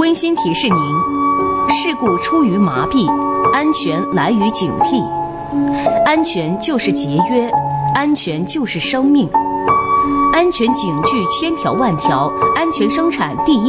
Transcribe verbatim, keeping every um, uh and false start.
温馨提示您：事故出于麻痹，安全来于警惕。安全就是节约，安全就是生命。安全警句千条万条，安全生产第一。